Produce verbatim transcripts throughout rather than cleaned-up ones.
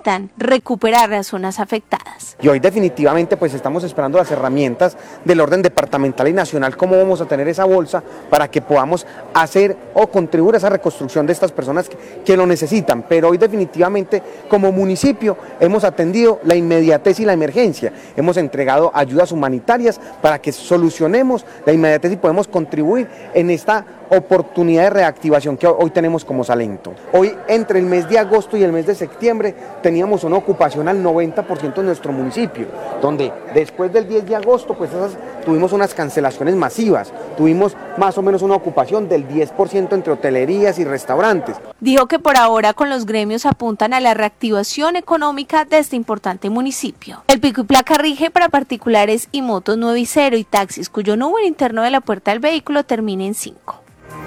permitan recuperar las zonas afectadas. Y hoy definitivamente pues estamos esperando las herramientas del orden departamental y nacional, cómo vamos a tener esa bolsa para que podamos hacer o contribuir a esa reconstrucción de estas personas que, que lo necesitan. Pero hoy definitivamente como municipio hemos atendido la inmediatez y la emergencia, hemos entregado ayudas humanitarias para que solucionemos la inmediatez y podemos contribuir en esta oportunidad de reactivación que hoy tenemos como Salento. Hoy entre el mes de agosto y el mes de septiembre teníamos una ocupación al noventa por ciento en nuestro municipio, donde después del diez de agosto pues esas, tuvimos unas cancelaciones masivas, tuvimos más o menos una ocupación del diez por ciento entre hotelerías y restaurantes. Dijo que por ahora con los gremios apuntan a la reactivación económica de este importante municipio. El pico y placa rige para particulares y motos nueve y cero y taxis cuyo número interno de la puerta del vehículo termine en cinco.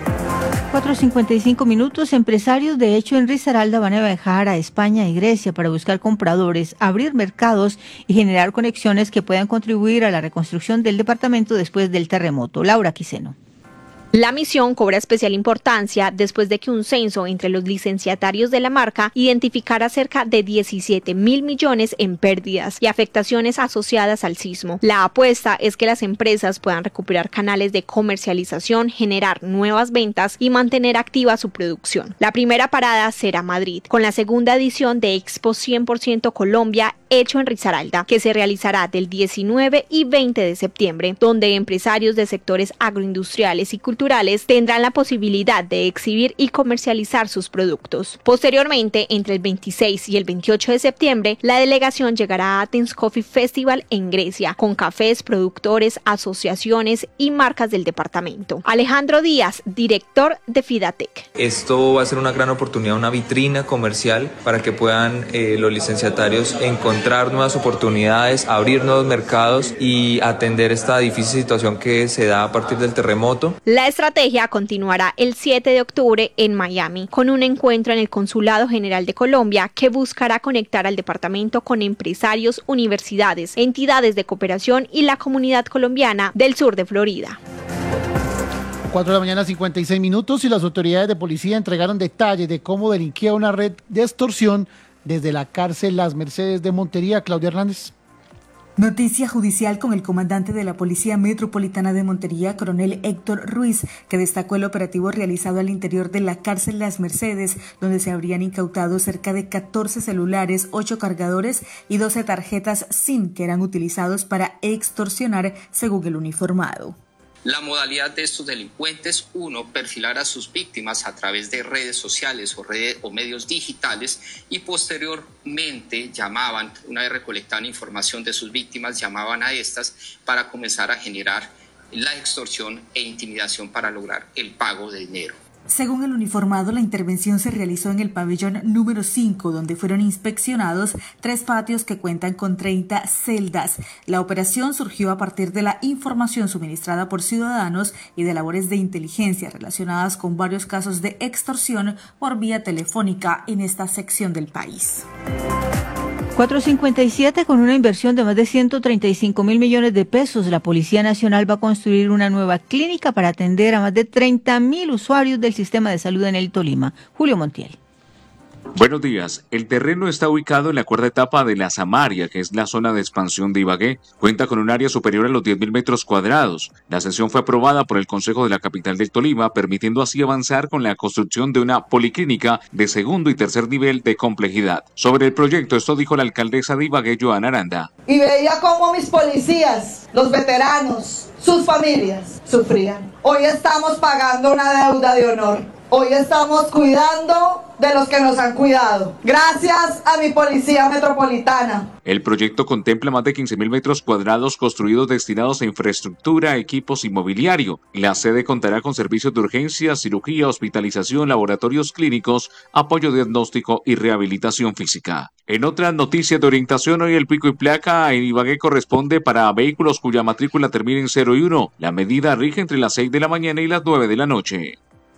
cuatro cincuenta y cinco minutos. Empresarios de hecho en Risaralda van a viajar a España y Grecia para buscar compradores, abrir mercados y generar conexiones que puedan contribuir a la reconstrucción del departamento después del terremoto. Laura Quiseno. La misión cobra especial importancia después de que un censo entre los licenciatarios de la marca identificara cerca de diecisiete mil millones en pérdidas y afectaciones asociadas al sismo. La apuesta es que las empresas puedan recuperar canales de comercialización, generar nuevas ventas y mantener activa su producción. La primera parada será Madrid, con la segunda edición de Expo cien por ciento Colombia hecho en Risaralda, que se realizará del diecinueve y veinte de septiembre, donde empresarios de sectores agroindustriales y culturales tendrán la posibilidad de exhibir y comercializar sus productos. Posteriormente, entre el veintiséis y el veintiocho de septiembre, la delegación llegará a Athens Coffee Festival en Grecia, con cafés, productores, asociaciones y marcas del departamento. Alejandro Díaz, director de Fidatec. Esto va a ser una gran oportunidad, una vitrina comercial para que puedan eh, los licenciatarios encontrar nuevas oportunidades, abrir nuevos mercados y atender esta difícil situación que se da a partir del terremoto. La estrategia continuará el siete de octubre en Miami, con un encuentro en el Consulado General de Colombia que buscará conectar al departamento con empresarios, universidades, entidades de cooperación y la comunidad colombiana del sur de Florida. cuatro de la mañana, cincuenta y seis minutos, y las autoridades de policía entregaron detalles de cómo delinquía una red de extorsión desde la cárcel Las Mercedes de Montería. Claudia Hernández. Noticia judicial con el comandante de la Policía Metropolitana de Montería, coronel Héctor Ruiz, que destacó el operativo realizado al interior de la cárcel Las Mercedes, donde se habrían incautado cerca de catorce celulares, ocho cargadores y doce tarjetas SIM que eran utilizados para extorsionar, según el uniformado. La modalidad de estos delincuentes, uno, perfilar a sus víctimas a través de redes sociales o, redes, o medios digitales y posteriormente llamaban, una vez recolectaban información de sus víctimas, llamaban a estas para comenzar a generar la extorsión e intimidación para lograr el pago de dinero. Según el uniformado, la intervención se realizó en el pabellón número cinco, donde fueron inspeccionados tres patios que cuentan con treinta celdas. La operación surgió a partir de la información suministrada por ciudadanos y de labores de inteligencia relacionadas con varios casos de extorsión por vía telefónica en esta sección del país. cuatro cincuenta y siete. Con una inversión de más de ciento treinta y cinco mil millones de pesos, la Policía Nacional va a construir una nueva clínica para atender a más de treinta mil usuarios del sistema de salud en el Tolima. Julio Montiel. Buenos días. El terreno está ubicado en la cuarta etapa de la Samaria, que es la zona de expansión de Ibagué. Cuenta con un área superior a los diez mil metros cuadrados. La sesión fue aprobada por el Consejo de la capital del Tolima, permitiendo así avanzar con la construcción de una policlínica de segundo y tercer nivel de complejidad. Sobre el proyecto, esto didijo la alcaldesa de Ibagué, Joana Aranda. Y veía cómo mis policías, los veteranos, sus familias, sufrían. Hoy estamos pagando una deuda de honor. Hoy estamos cuidando de los que nos han cuidado. Gracias a mi Policía Metropolitana. El proyecto contempla más de quince mil metros cuadrados construidos destinados a infraestructura, equipos y mobiliario. La sede contará con servicios de urgencia, cirugía, hospitalización, laboratorios clínicos, apoyo diagnóstico y rehabilitación física. En otras noticias de orientación, hoy el pico y placa en Ibagué corresponde para vehículos cuya matrícula termine en cero y uno. La medida rige entre las seis de la mañana y las nueve de la noche.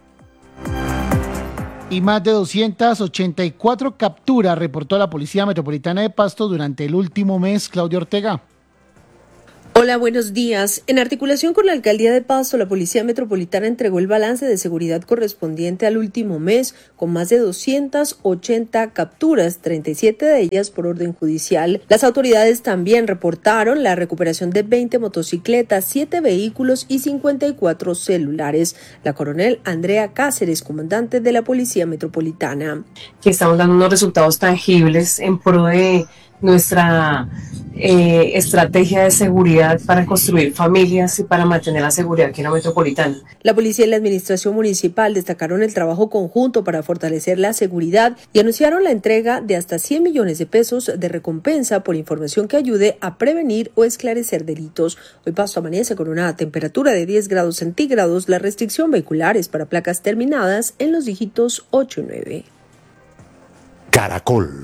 Y más de doscientas ochenta y cuatro capturas reportó la Policía Metropolitana de Pasto durante el último mes. Claudia Ortega. Hola, buenos días. En articulación con la Alcaldía de Pasto, la Policía Metropolitana entregó el balance de seguridad correspondiente al último mes, con más de doscientas ochenta capturas, treinta y siete de ellas por orden judicial. Las autoridades también reportaron la recuperación de veinte motocicletas, siete vehículos y cincuenta y cuatro celulares. La coronel Andrea Cáceres, comandante de la Policía Metropolitana. Que estamos dando unos resultados tangibles en pro de nuestra eh, estrategia de seguridad para construir familias y para mantener la seguridad aquí en la metropolitana. La policía y la administración municipal destacaron el trabajo conjunto para fortalecer la seguridad y anunciaron la entrega de hasta cien millones de pesos de recompensa por información que ayude a prevenir o esclarecer delitos. Hoy Pasto amanece con una temperatura de diez grados centígrados. La restricción vehicular es para placas terminadas en los dígitos ocho y nueve. Caracol.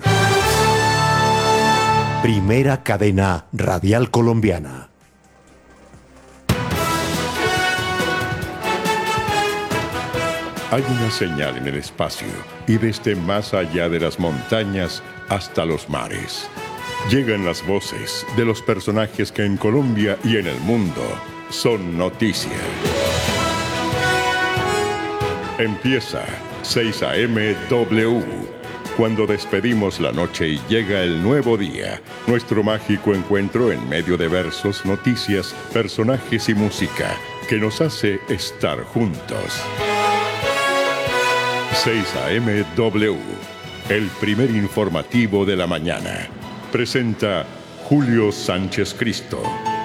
Primera cadena radial colombiana. Hay una señal en el espacio y desde más allá de las montañas hasta los mares. Llegan las voces de los personajes que en Colombia y en el mundo son noticia. Empieza seis A M W. Cuando despedimos la noche y llega el nuevo día, nuestro mágico encuentro en medio de versos, noticias, personajes y música que nos hace estar juntos. seis A M W, el primer informativo de la mañana. Presenta Julio Sánchez Cristo.